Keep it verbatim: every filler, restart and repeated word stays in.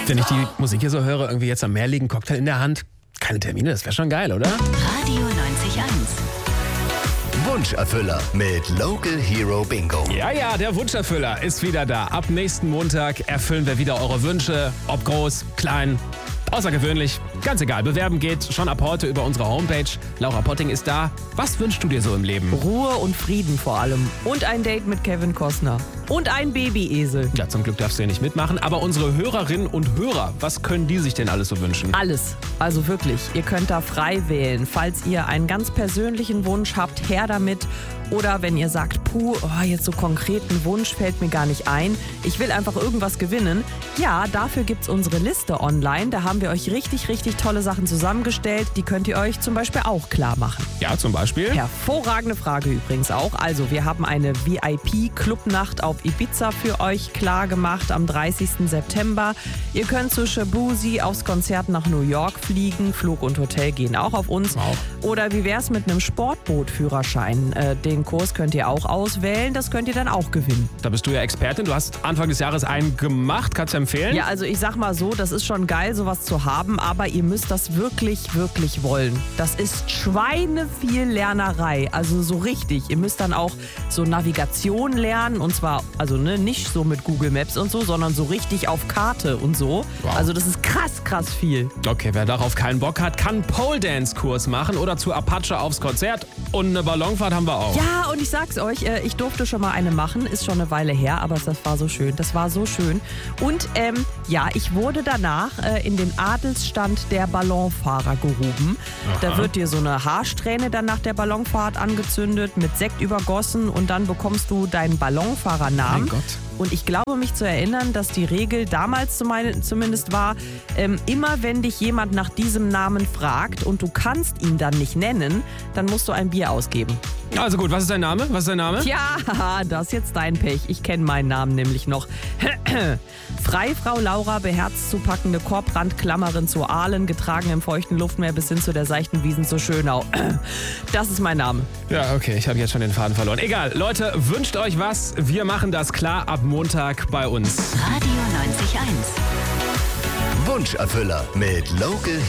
Wenn ich die Musik hier so höre, irgendwie jetzt am Meer liegen, Cocktail in der Hand, keine Termine, das wäre schon geil, oder? Radio neunzig Komma eins. Wunscherfüller mit Local Hero Bingo. Ja, ja, der Wunscherfüller ist wieder da. Ab nächsten Montag erfüllen wir wieder eure Wünsche, ob groß, klein, außergewöhnlich, ganz egal. Bewerben geht schon ab heute über unsere Homepage. Laura Potting ist da. Was wünschst du dir so im Leben? Ruhe und Frieden vor allem. Und ein Date mit Kevin Costner. Und ein Babyesel. Ja, zum Glück darfst du ja nicht mitmachen. Aber unsere Hörerinnen und Hörer, was können die sich denn alles so wünschen? Alles. Also wirklich. Ihr könnt da frei wählen. Falls ihr einen ganz persönlichen Wunsch habt, her damit. Oder wenn ihr sagt, puh, oh, jetzt so konkreten Wunsch fällt mir gar nicht ein. Ich will einfach irgendwas gewinnen. Ja, dafür gibt's unsere Liste online. Da haben wir euch richtig, richtig tolle Sachen zusammengestellt. Die könnt ihr euch zum Beispiel auch klar machen. Ja, zum Beispiel? Hervorragende Frage übrigens auch. Also, wir haben eine V I P-Clubnacht auf Ibiza für euch klar gemacht am dreißigsten September. Ihr könnt zu Shabuzi aufs Konzert nach New York fliegen. Flug und Hotel gehen auch auf uns. Wow. Oder wie wär's mit einem Sportbootführerschein? Äh, den Kurs könnt ihr auch auswählen. Das könnt ihr dann auch gewinnen. Da bist du ja Expertin. Du hast Anfang des Jahres einen gemacht. Kannst du empfehlen? Ja, also ich sag mal so, das ist schon geil, sowas zu haben, aber ihr müsst das wirklich, wirklich wollen. Das ist schweineviel Lernerei, also so richtig. Ihr müsst dann auch so Navigation lernen und zwar, also ne, nicht so mit Google Maps und so, sondern so richtig auf Karte und so. Wow. Also das ist krass, krass viel. Okay, wer darauf keinen Bock hat, kann einen Pole-Dance-Kurs machen oder zu Apache aufs Konzert. Und eine Ballonfahrt haben wir auch. Ja, und ich sag's euch, äh, ich durfte schon mal eine machen, ist schon eine Weile her, aber das war so schön, das war so schön. Und ähm, ja, ich wurde danach äh, in den Adelsstand der Ballonfahrer gehoben. Aha. Da wird dir so eine Haarsträhne dann nach der Ballonfahrt angezündet, mit Sekt übergossen und dann bekommst du deinen Ballonfahrernamen. Mein Gott. Und ich glaube mich zu erinnern, dass die Regel damals zumindest war, ähm, immer wenn dich jemand nach diesem Namen fragt und du kannst ihn dann nicht nennen, dann musst du ein Bier ausgeben. Also gut, was ist dein Name? Was ist dein Name? Ja, das ist jetzt dein Pech. Ich kenne meinen Namen nämlich noch. Freifrau Laura, beherzt zu packende Korbrandklammerin zu Aalen, getragen im feuchten Luftmeer bis hin zu der seichten Wiesen zur Schönau. Das ist mein Name. Ja, okay, ich habe jetzt schon den Faden verloren. Egal, Leute, wünscht euch was. Wir machen das klar ab Montag bei uns. Radio neunzig Komma eins. Wunscherfüller mit Local